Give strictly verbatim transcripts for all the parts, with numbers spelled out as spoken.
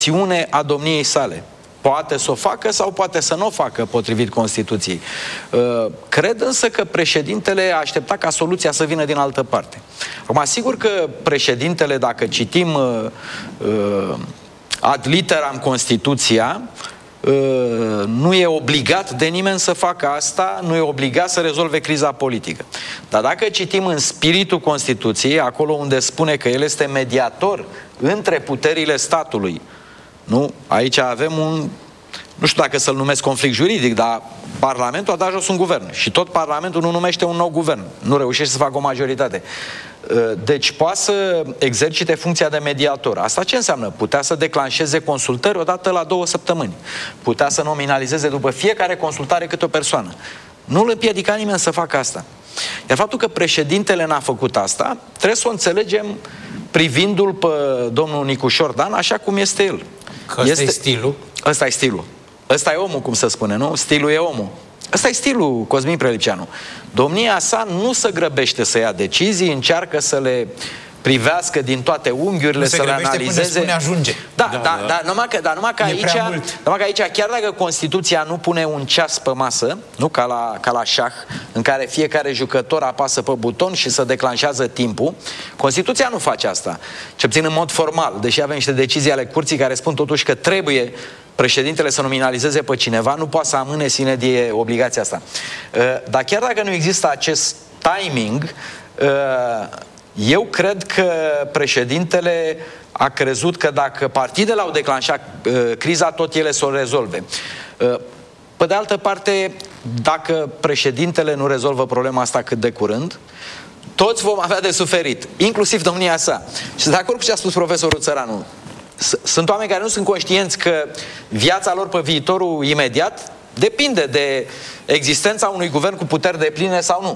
acțiune a domniei sale. Poate să o facă sau poate să nu o facă potrivit Constituției. Cred însă că președintele aștepta ca soluția să vină din altă parte. Acum, sigur că președintele, dacă citim ad literam Constituția, nu e obligat de nimeni să facă asta, nu e obligat să rezolve criza politică. Dar dacă citim în spiritul Constituției, acolo unde spune că el este mediator între puterile statului, nu? Aici avem un, nu știu dacă să-l numesc conflict juridic, dar Parlamentul a dat jos un guvern și tot Parlamentul nu numește un nou guvern. Nu reușește să facă o majoritate. Deci poate să exercite funcția de mediator. Asta ce înseamnă? Putea să declanșeze consultări odată la două săptămâni. Putea să nominalizeze după fiecare consultare câte o persoană. Nu îl împiedica nimeni să facă asta. Iar faptul că președintele n-a făcut asta, trebuie să o înțelegem privindu-l pe domnul Nicușor Dan așa cum este el. Că ăsta este... e stilul? Ăsta e stilul. Ăsta e omul, cum se spune, nu? Stilul e omul. Ăsta e stilul Cosmin Prelipceanu. Domnia sa nu se grăbește să ia decizii, încearcă să le privească din toate unghiurile, să le analizeze. Până spune ajunge. Da, da, da, da. Dar numai că, dar numai că aici, numai că aici, chiar dacă Constituția nu pune un ceas pe masă, nu ca la, ca la șah, în care fiecare jucător apasă pe buton și se declanșează timpul, Constituția nu face asta. Ce puțin în mod formal, deși avem niște decizii ale curții care spun totuși că trebuie președintele să nominalizeze pe cineva, nu poate să amâne sine die obligația asta. Dar chiar dacă nu există acest timing, eu cred că președintele a crezut că dacă partidele au declanșat uh, criza, tot ele să o rezolve. Uh, pe de altă parte, dacă președintele nu rezolvă problema asta cât de curând, toți vom avea de suferit, inclusiv domnia sa. Și de acord cu ce a spus profesorul Țăranu, sunt oameni care nu sunt conștienți că viața lor pe viitorul imediat depinde de existența unui guvern cu puteri depline sau nu.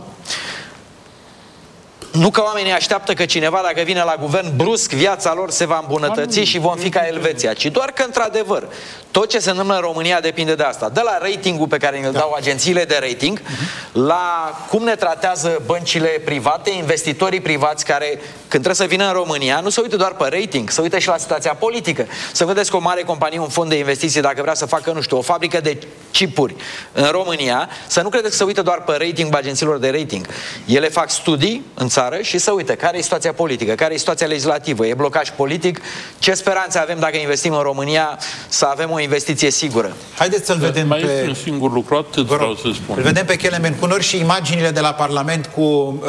Nu că oamenii așteaptă că cineva, dacă vine la guvern, brusc viața lor se va îmbunătăți și vom fi ca Elveția, ci doar că, într-adevăr, tot ce se întâmplă în România depinde de asta. De la ratingul pe care ne-l dau agențiile de rating, la cum ne tratează băncile private, investitorii privați care, când trebuie să vină în România, nu se uită doar pe rating, se uită și la situația politică. Să vedeți că o mare companie, un fond de investiții, dacă vrea să facă, nu știu, o fabrică de chipuri în România, să nu credeți că se uită doar pe rating agențiilor de rating. Ele fac studii în țară și să uite care e situația politică, care e situația legislativă, e blocaj politic, ce speranțe avem dacă investim în România să avem o investiție sigură. Haideți să-l vedem mai pe... este un singur lucru, atât vreau să spun. Îl vedem pe Kelemen Cunor și imaginile de la Parlament cu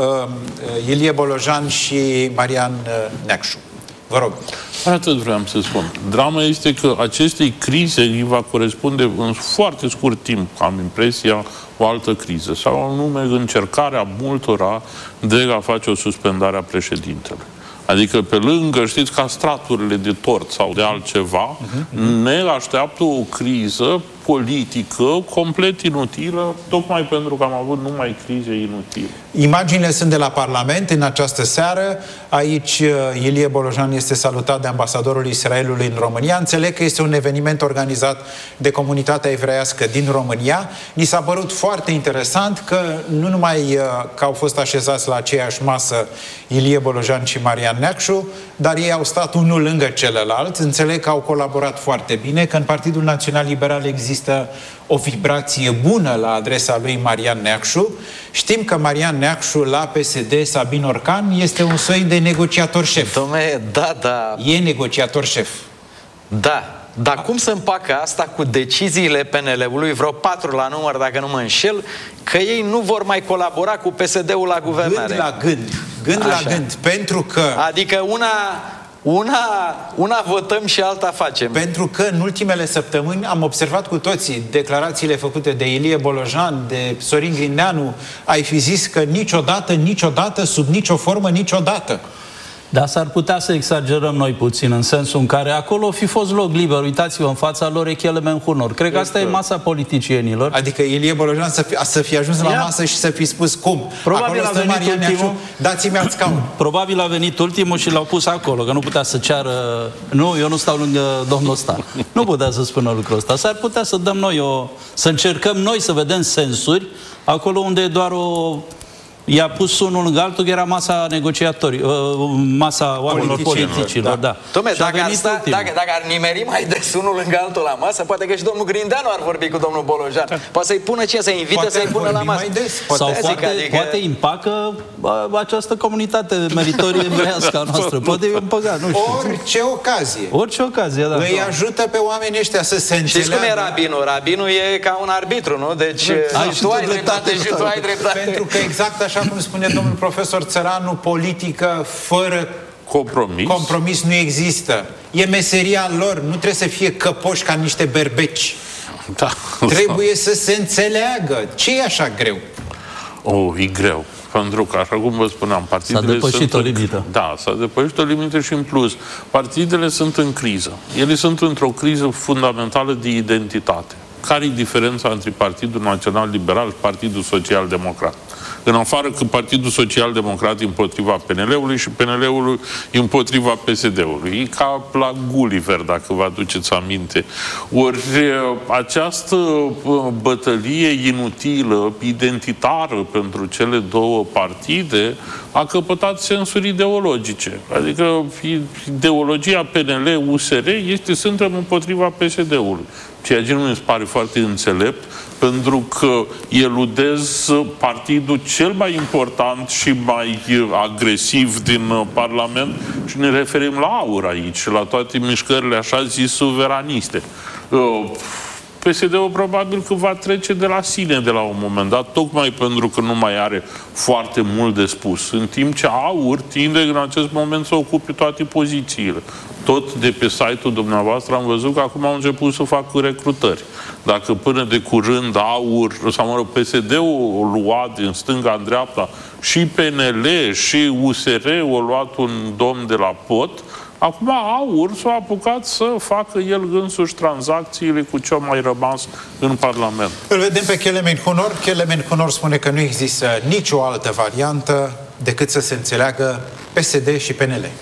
uh, Ilie Bolojan și Marian uh, Neacșu. Vă rog. Atât vreau să spun. Drama este că acestei crize îi va corespunde în foarte scurt timp, am impresia, o altă criză. Sau anume încercarea multora de a face o suspendare a președintelui. Adică pe lângă, știți, ca straturile de tort sau de altceva, uh-huh. ne așteaptă o criză politică complet inutilă, tocmai pentru că am avut numai crize inutile. Imaginile sunt de la Parlament în această seară. Aici Ilie Bolojan este salutat de ambasadorul Israelului în România. Înțeleg că este un eveniment organizat de comunitatea evreiască din România. Ni s-a părut foarte interesant că nu numai că au fost așezați la aceeași masă Ilie Bolojan și Marian Neacșu, dar ei au stat unul lângă celălalt. Înțeleg că au colaborat foarte bine, că în Partidul Național Liberal există o vibrație bună la adresa lui Marian Neacșu. Știm că Marian Neacșu la P S D, Sabin Orcan, este un soi de negociator șef. Dom'le, da, da. E negociator șef. Da. Dar cum să împacă asta cu deciziile P N L-ului, vreo patru la număr, dacă nu mă înșel, că ei nu vor mai colabora cu P S D-ul la guvernare? Gând la gând. Gând Așa. la gând. Pentru că... Adică una... Una, una votăm și alta facem. Pentru că în ultimele săptămâni am observat cu toții declarațiile făcute de Ilie Bolojan, de Sorin Grindeanu. Ai fi zis că niciodată, niciodată, sub nicio formă, niciodată. Dar s-ar putea să exagerăm noi puțin, în sensul în care acolo fi fost loc liber. Uitați-vă, în fața lor e Kelemen Cunor. Cred că asta e masa politicienilor. Adică Ilie Bolojan să fi, să fi ajuns la masă și să fi spus cum? Probabil a venit Marian ultimul. Dați-mi alt scaun. Probabil a venit ultimul și l-au pus acolo, că nu putea să ceară... Nu, eu nu stau lângă domnul ăsta. Nu putea să spună lucrul ăsta. S-ar putea să dăm noi o... Să încercăm noi să vedem sensuri acolo unde e doar o... I-a pus unul lângă altul, că era masa negociatorii, masa oamenilor politicilor. Da. Da. Dom'le, dacă, dacă, dacă ar nimeri mai des unul lângă altul la masă, poate că și domnul Grindeanu ar vorbi cu domnul Bolojan. Da. Poate să-i pună ce? Să-i invite să-i pună la masă. Des, poate. Sau poate, adică... poate împacă această comunitate meritorie evreiască a noastră. Poate e împăcat, nu știu. Orice ocazie. Orice ocazie, da. Îi ajută pe oamenii ăștia să se înțeleagă. Știți cum e rabinul? Rabinul e ca un arbitru, nu? Deci ai tu ai dreptate și tu ai dreptate. Pentru că exact așa cum spune domnul profesor Țăranu, politică fără compromis. compromis nu există. E meseria lor, nu trebuie să fie căpoși ca niște berbeci. Da. Trebuie să se înțeleagă. Ce e așa greu? Oh, e greu. Pentru că, așa cum vă spuneam, partidele s-a depășit sunt o limită. În... Da, s-a depășit o limită și în plus. Partidele sunt în criză. Ele sunt într-o criză fundamentală de identitate. Care e diferența între Partidul Național Liberal și Partidul Social Democrat? În afară că Partidul Social Democrat împotriva P N L-ului și P N L-ul împotriva P S D-ului. E ca la Gulliver, dacă vă aduceți aminte. Ori această bătălie inutilă, identitară pentru cele două partide, a căpătat sensuri ideologice. Adică ideologia P N L-U S R este suntem împotriva P S D-ului. Ceea ce nu mi se pare foarte înțelept, pentru că eludez partidul cel mai important și mai agresiv din Parlament și ne referim la AUR aici, la toate mișcările așa zis suveraniste. P S D-ul probabil că va trece de la sine de la un moment dat, tocmai pentru că nu mai are foarte mult de spus. În timp ce AUR tinde în acest moment să ocupe toate pozițiile. Tot de pe site-ul dumneavoastră am văzut că acum au început să facă recrutări. Dacă până de curând AUR, sau mă rog, P S D-ul o lua din stânga în dreapta și P N L și U S R o luat un domn de la pot, acum AUR s-a apucat să facă el însuși tranzacțiile cu ce-a mai rămas în Parlament. Îl vedem pe Kelemen Hunor. Kelemen Hunor spune că nu există nicio altă variantă decât să se înțeleagă P S D și P N L.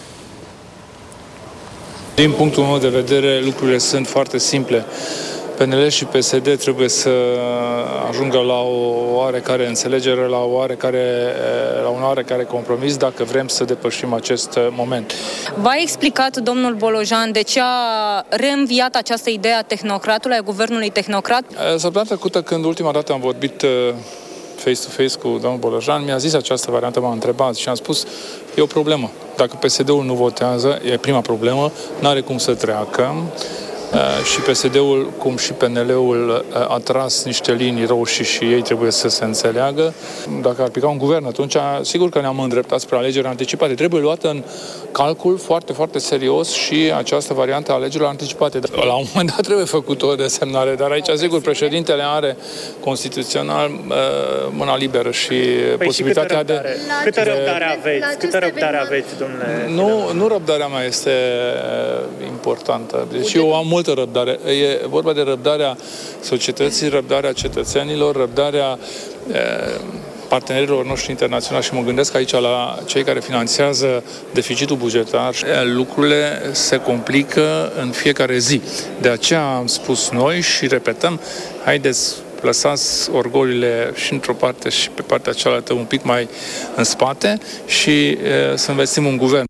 Din punctul meu de vedere, lucrurile sunt foarte simple. P N L și P S D trebuie să ajungă la o oarecare înțelegere, la, o oarecare, la un oarecare compromis dacă vrem să depășim acest moment. V-a explicat domnul Bolojan de ce a reînviat această idee a tehnocratului, a guvernului tehnocrat? Săptămâna trecută, când ultima dată am vorbit face-to-face cu domnul Bolojan, mi-a zis această variantă, m-a întrebat și am spus, e o problemă. Dacă P S D-ul nu votează, e prima problemă, n-are cum să treacă. Și P S D-ul, cum și P N L-ul, a tras niște linii roșii și ei trebuie să se înțeleagă. Dacă ar pica un guvern, atunci sigur că ne-am îndreptat spre alegeri anticipate. Trebuie luată în calcul foarte, foarte serios și această variantă a alegerilor anticipate. La un moment dat trebuie făcut o desemnare, dar aici, sigur, președintele are constituțional mâna liberă și păi posibilitatea și câtă de... Câtă răbdare aveți? Câtă răbdare aveți, domnule? Nu, nu răbdarea mea este importantă. Deci eu am multă răbdare. E vorba de răbdarea societății, răbdarea cetățenilor, răbdarea e, partenerilor noștri internaționali și mă gândesc aici la cei care finanțează deficitul bugetar. Lucrurile se complică în fiecare zi. De aceea am spus noi și repetăm, haideți, lăsați orgolile și într-o parte și pe partea cealaltă un pic mai în spate și e, să investim în guvern.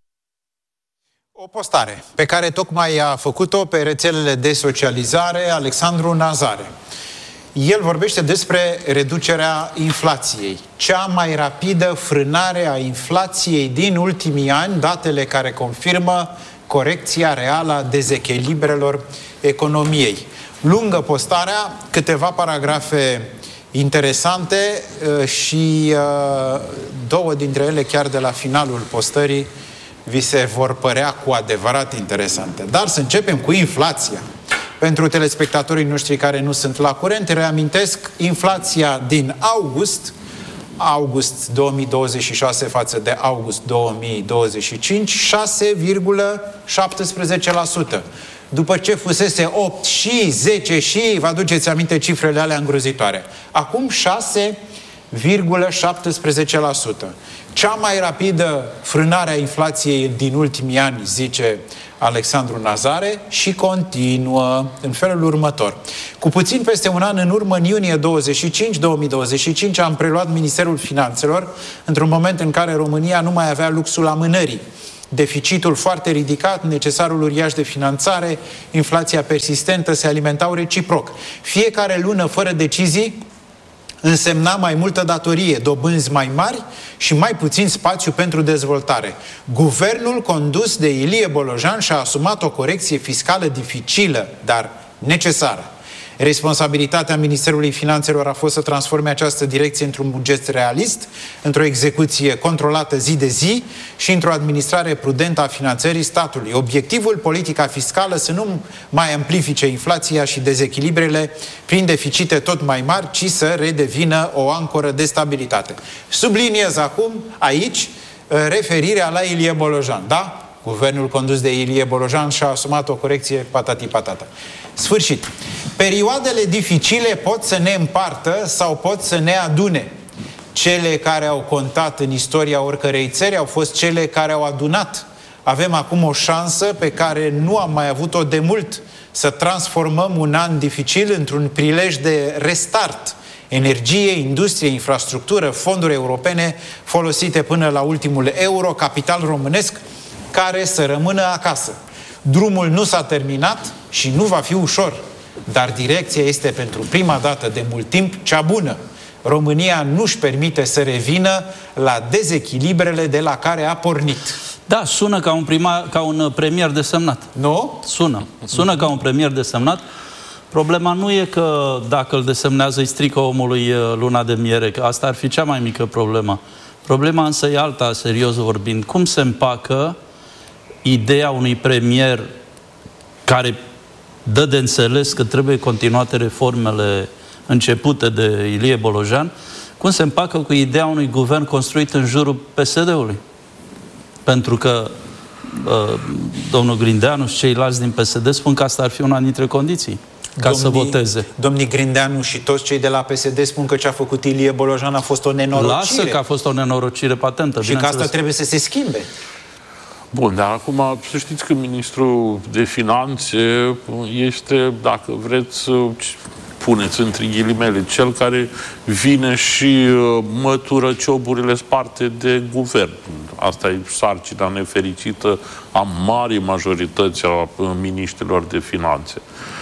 O postare pe care tocmai a făcut-o pe rețelele de socializare Alexandru Nazare. El vorbește despre reducerea inflației. Cea mai rapidă frânare a inflației din ultimii ani, datele care confirmă corecția reală a dezechilibrelor economiei. Lungă postarea, câteva paragrafe interesante și două dintre ele chiar de la finalul postării vi se vor părea cu adevărat interesante. Dar să începem cu inflația. Pentru telespectatorii noștri care nu sunt la curent, reamintesc inflația din august, august două mii douăzeci și șase față de august două mii douăzeci și cinci, șase virgulă șaptesprezece la sută. După ce fusese opt și zece și, vă aduceți aminte cifrele alea îngrozitoare. Acum șase virgulă șaptesprezece la sută. Cea mai rapidă frânare a inflației din ultimii ani, zice Alexandru Nazare, și continuă în felul următor. Cu puțin peste un an în urmă, în iunie douăzeci și cinci, două mii douăzeci și cinci, am preluat Ministerul Finanțelor într-un moment în care România nu mai avea luxul amânării. Deficitul foarte ridicat, necesarul uriaș de finanțare, inflația persistentă se alimentau reciproc. Fiecare lună fără decizii însemna mai multă datorie, dobânzi mai mari și mai puțin spațiu pentru dezvoltare. Guvernul condus de Ilie Bolojan și-a asumat o corecție fiscală dificilă, dar necesară. Responsabilitatea Ministerului Finanțelor a fost să transforme această direcție într-un buget realist, într-o execuție controlată zi de zi și într-o administrare prudentă a finanțării statului. Obiectivul, politica fiscală, să nu mai amplifice inflația și dezechilibrele prin deficite tot mai mari, ci să redevină o ancoră de stabilitate. Subliniez acum, aici, referirea la Ilie Bolojan. Da? Guvernul condus de Ilie Bolojan și-a asumat o corecție patati patata. Sfârșit. Perioadele dificile pot să ne împartă sau pot să ne adune. Cele care au contat în istoria oricărei țări au fost cele care au adunat. Avem acum o șansă pe care nu am mai avut-o de mult, să transformăm un an dificil într-un prilej de restart. Energie, industrie, infrastructură, fonduri europene folosite până la ultimul euro, capital românesc care să rămână acasă. Drumul nu s-a terminat și nu va fi ușor, dar direcția este pentru prima dată de mult timp cea bună. România nu-și permite să revină la dezechilibrele de la care a pornit. Da, sună ca un, prima, ca un premier desemnat. Nu? Sună. Sună ca un premier desemnat. Problema nu e că dacă îl desemnează îi strică omului luna de miere, că asta ar fi cea mai mică problemă. Problema însă e alta, serios vorbind. Cum se împacă ideea unui premier care dă de înțeles că trebuie continuate reformele începute de Ilie Bolojan, cum se împacă cu ideea unui guvern construit în jurul P S D-ului? Pentru că uh, domnul Grindeanu și ceilalți din P S D spun că asta ar fi una dintre condiții ca domnii, să voteze. Domnii Grindeanu și toți cei de la P S D spun că ce a făcut Ilie Bolojan a fost o nenorocire. Lasă că a fost o nenorocire patentă. Și că asta trebuie să se schimbe. Bun, dar acum să știți că ministrul de finanțe este, dacă vreți, puneți între ghilimele, cel care vine și mătură cioburile sparte de guvern. Asta e sarcina nefericită a marii majorități a miniștrilor de finanțe.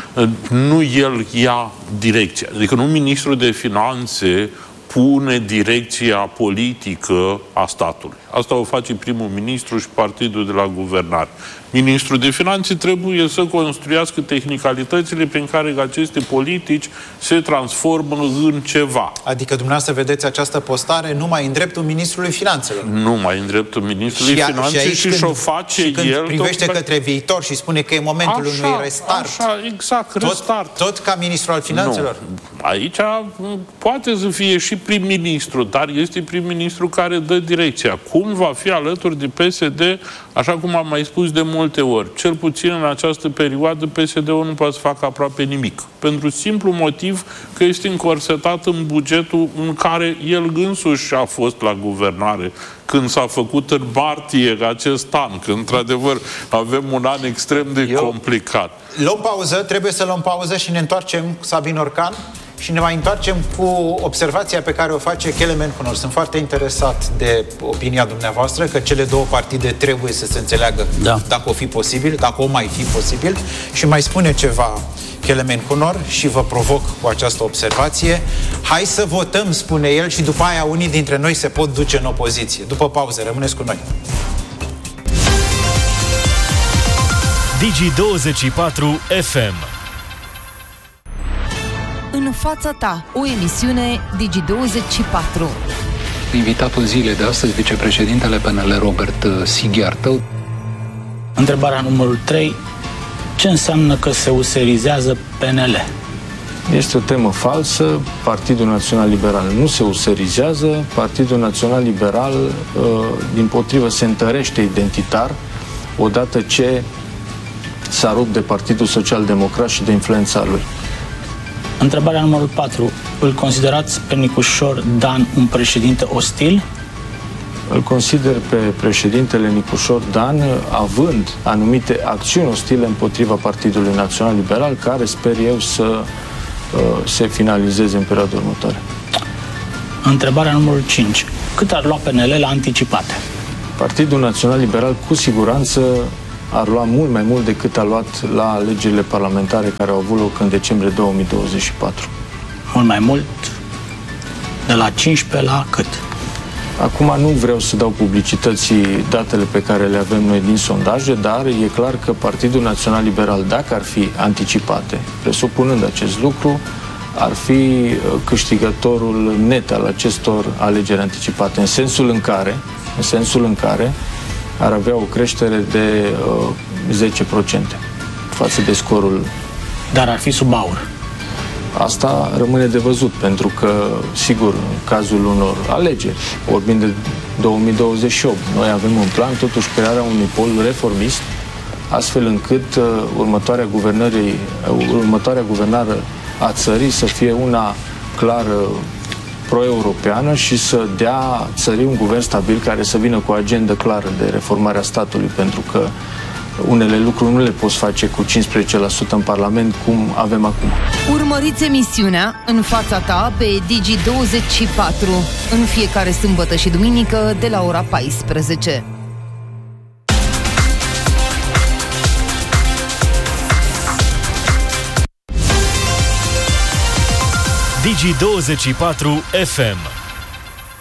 Nu el ia direcția. Adică nu ministrul de finanțe pune direcția politică a statului. Asta o face primul ministru și partidul de la guvernare. Ministrul de finanțe trebuie să construiască tehnicalitățile prin care aceste politici se transformă în ceva. Adică dumneavoastră vedeți această postare numai în dreptul ministrului finanțelor. Numai în dreptul ministrului și finanțe și și-o face și când el privește tot către viitor și spune că e momentul așa, unui restart. Așa, exact, restart. Tot, tot ca ministru al finanțelor? Nu. Aici poate să fie și prim-ministru, dar este prim-ministru care dă direcția. Cum va fi alături de P S D, așa cum am mai spus de multe ori, cel puțin în această perioadă P S D-ul nu poate să facă aproape nimic. Pentru simplu motiv că este încorsetat în bugetul în care el însuși a fost la guvernare când s-a făcut în martie acest an, că într-adevăr avem un an extrem de Eu... complicat. Luăm pauză, trebuie să luăm pauză și ne întoarcem cu Sabin Orcan și ne mai întoarcem cu observația pe care o face Kelemen Hunor. Sunt foarte interesat de opinia dumneavoastră că cele două partide trebuie să se înțeleagă, da, dacă o fi posibil, dacă o mai fi posibil. Și mai spune ceva Kelemen Hunor și vă provoc cu această observație. Hai să votăm, spune el, și după aia unii dintre noi se pot duce în opoziție. După pauză, rămâneți cu noi. Digi douăzeci și patru F M. În fața ta, o emisiune Digi douăzeci și patru. Invitatul zilei de astăzi, vicepreședintele P N L, Robert Sighiartă. Întrebarea numărul trei. Ce înseamnă că se userizează P N L? Este o temă falsă. Partidul Național Liberal nu se userizează. Partidul Național Liberal, dimpotrivă, se întărește identitar odată ce s-a rupt de Partidul Social Democrat și de influența lui. Întrebarea numărul patru. Îl considerați pe Nicușor Dan un președinte ostil? Îl consider pe președintele Nicușor Dan având anumite acțiuni ostile împotriva Partidului Național Liberal, care sper eu să uh, se finalizeze în perioada următoare. Întrebarea numărul cinci. Cât ar lua P N L la anticipate? Partidul Național Liberal cu siguranță ar lua mult mai mult decât a luat la alegerile parlamentare care au avut loc în decembrie două mii douăzeci și patru. Mult mai mult? De la cincisprezece la cât? Acum nu vreau să dau publicității datele pe care le avem noi din sondaje, dar e clar că Partidul Național Liberal, dacă ar fi anticipate, presupunând acest lucru, ar fi câștigătorul net al acestor alegeri anticipate, în sensul în care, în sensul în care ar avea o creștere de uh, zece la sută față de scorul. Dar ar fi sub aur. Asta rămâne de văzut, pentru că, sigur, în cazul unor alegeri, vorbind de două mii douăzeci și opt, noi avem în plan totuși crearea unui pol reformist, astfel încât uh, următoarea, guvernării, uh, următoarea guvernare a țării să fie una clară pro-europeană și să dea țării un guvern stabil care să vină cu o agendă clară de reformare a statului, pentru că unele lucruri nu le poți face cu cincisprezece la sută în Parlament, cum avem acum. Urmăriți emisiunea În fața ta pe Digi douăzeci și patru în fiecare sâmbătă și duminică de la ora paisprezece. Digi douăzeci și patru F M.